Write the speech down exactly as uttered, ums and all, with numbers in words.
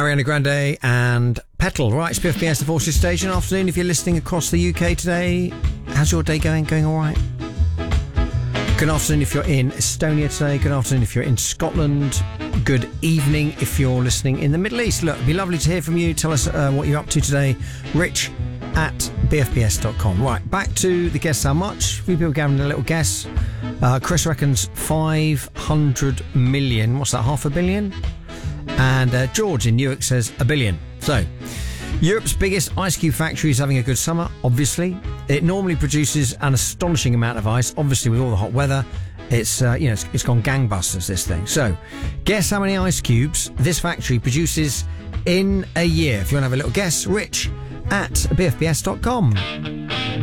Ariana Grande and Petal. Right, it's B F B S, the Forces Station. Afternoon, if you're listening across the U K today. How's your day going? Going all right? Good afternoon if you're in Estonia today. Good afternoon if you're in Scotland. Good evening if you're listening in the Middle East. Look, it'd be lovely to hear from you. Tell us uh, what you're up to today. Rich at b f b s dot com. Right, back to the guess how much. A few people giving a little guess. Uh, Chris reckons five hundred million. What's that, half a billion? And uh, George in Newark says a billion. So, Europe's biggest ice cube factory is having a good summer, obviously. It normally produces an astonishing amount of ice, obviously with all the hot weather. It's, uh, you know, it's, it's gone gangbusters, this thing. So, guess how many ice cubes this factory produces in a year. If you want to have a little guess, Rich at b f b s dot com.